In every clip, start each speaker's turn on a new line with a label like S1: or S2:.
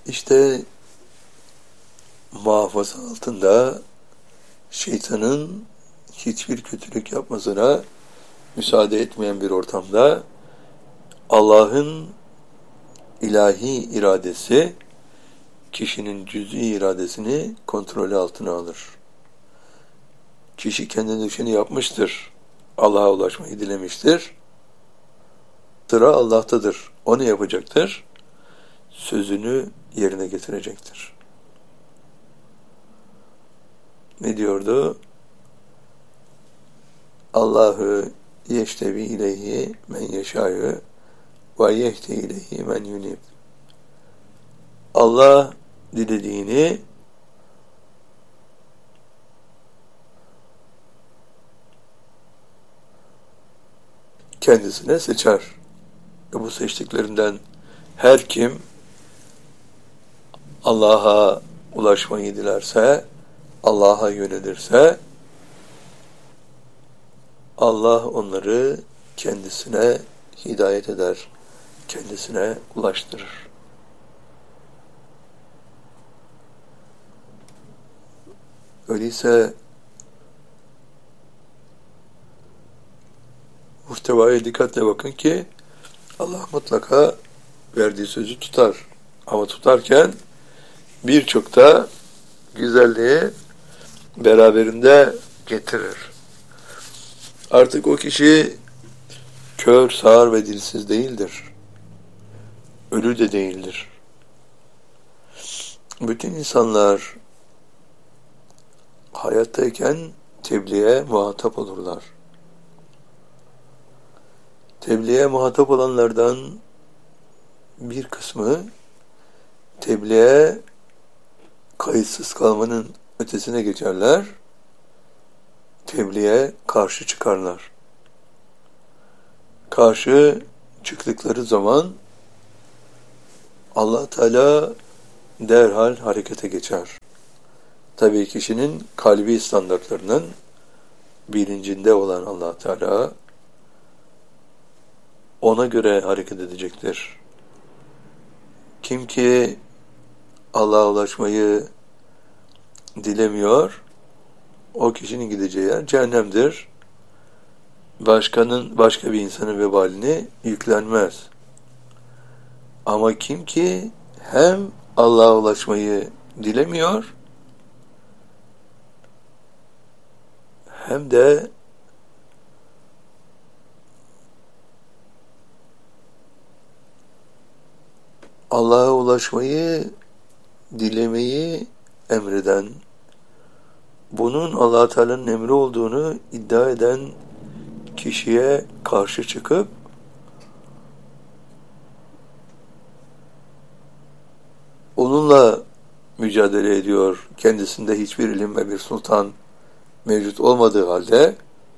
S1: İşte muhafaza altında şeytanın hiçbir kötülük yapmasına müsaade etmeyen bir ortamda Allah'ın ilahi iradesi kişinin cüz'i iradesini kontrolü altına alır. Kişi kendine düşeni yapmıştır. Allah'a ulaşmayı dilemiştir. Sıra Allah'tadır. O ne yapacaktır? Sözünü yerine getirecektir. Ne diyordu? Allahu yeştevi ileyhi men yeşâ'yu ve yehdi ileyhi men yunib. Allah dilediğini kendisine seçer. Bu seçtiklerinden her kim Allah'a ulaşmayı dilerse, Allah'a yönelirse, Allah onları kendisine hidayet eder, kendisine ulaştırır. Öyleyse muhtevaya dikkatle bakın ki Allah mutlaka verdiği sözü tutar. Ama tutarken birçok da güzelliği beraberinde getirir. Artık o kişi kör, sağır ve dilsiz değildir. Ölü de değildir. Bütün insanlar hayattayken tebliğe muhatap olurlar. Tebliğe muhatap olanlardan bir kısmı tebliğe kayıtsız kalmanın ötesine geçerler, tebliğe karşı çıkarlar. Karşı çıktıkları zaman Allah Teala derhal harekete geçer. Tabii kişinin kalbi standartlarının bilincinde olan Allah Teala ona göre hareket edecektir. Kim ki Allah'a ulaşmayı dilemiyor, o kişinin gideceği yer cehennemdir. Başka bir insanın vebalini yüklenmez. Ama kim ki hem Allah'a ulaşmayı dilemiyor, hem de Allah'a ulaşmayı dilemeyi emreden, bunun Allah Teala'nın emri olduğunu iddia eden kişiye karşı çıkıp onunla mücadele ediyor. Kendisinde hiçbir ilim ve bir sultan mevcut olmadığı halde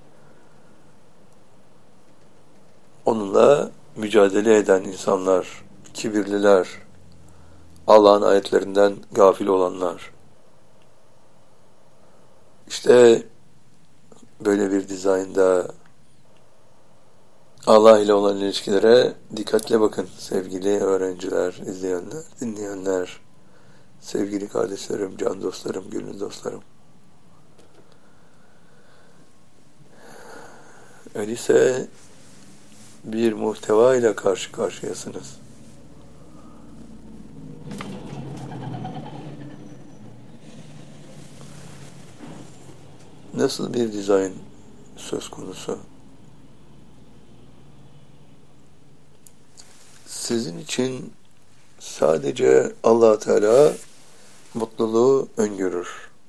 S1: onunla mücadele eden insanlar, kibirliler, Allah'ın ayetlerinden gafil olanlar. İşte böyle bir dizaynda Allah ile olan ilişkilere dikkatle bakın sevgili öğrenciler, izleyenler, dinleyenler, sevgili kardeşlerim, can dostlarım, gönül dostlarım. Öyleyse bir muhteva ile karşı karşıyasınız. Nasıl bir dizayn söz konusu? Sizin için sadece Allah Teala mutluluğu öngörür.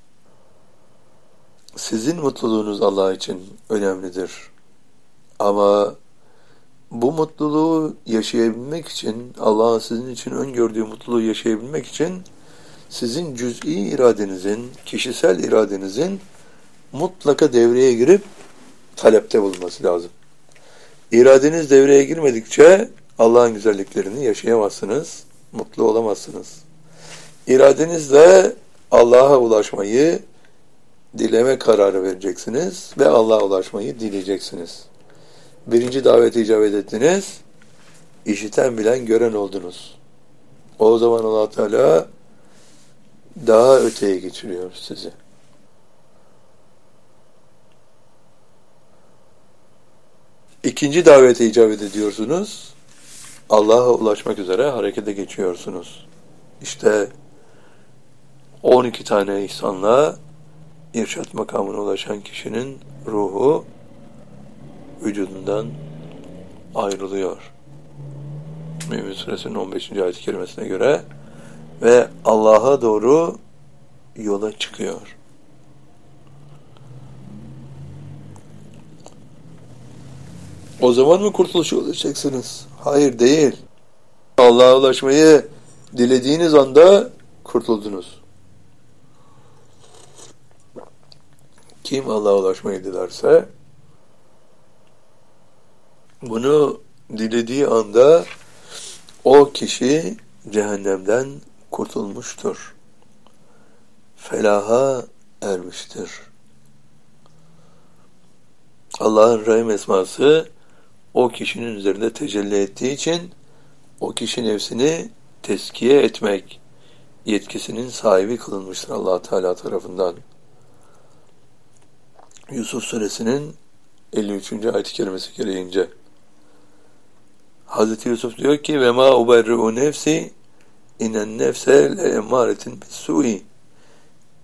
S1: Sizin mutluluğunuz Allah için önemlidir. Ama bu mutluluğu yaşayabilmek için, Allah'ın sizin için öngördüğü mutluluğu yaşayabilmek için sizin cüz'i iradenizin, kişisel iradenizin mutlaka devreye girip talepte bulunması lazım. İradeniz devreye girmedikçe Allah'ın güzelliklerini yaşayamazsınız, mutlu olamazsınız. İradenizle Allah'a ulaşmayı dileme kararı vereceksiniz ve Allah'a ulaşmayı dileyeceksiniz. Birinci davete icabet ettiniz, işiten bilen gören oldunuz. O zaman Allah Teala daha öteye geçiriyor sizi. İkinci davete icabet ediyorsunuz. Allah'a ulaşmak üzere harekete geçiyorsunuz. İşte 12 tane ihsanla irşat makamına ulaşan kişinin ruhu vücudundan ayrılıyor. Mü'min Suresinin 15. ayet-i kerimesine göre ve Allah'a doğru yola çıkıyor. O zaman mı kurtuluşa ulaşacaksınız? Hayır, değil. Allah'a ulaşmayı dilediğiniz anda kurtuldunuz. Kim Allah'a ulaşmayı dilerse bunu dilediği anda o kişi cehennemden kurtulmuştur. Felaha ermiştir. Allah'ın Rahim esması o kişinin üzerinde tecelli ettiği için o kişi nefsini tezkiye etmek yetkisinin sahibi kılınmıştır Allah Teala tarafından. Yusuf Suresinin 53. ayet-i kerimesi gereğince Hazreti Yusuf diyor ki ve ma uberri'u nefsi inen nefse le emaretin bis-su'i